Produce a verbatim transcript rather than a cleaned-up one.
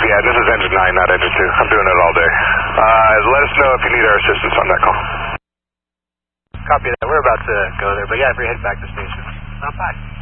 yeah, this is engine nine, not engine two. I'm doing it all day. Uh, let us know if you need our assistance on that call. Copy that. We're about to go there, but yeah, if you're heading back to the station. Not bad.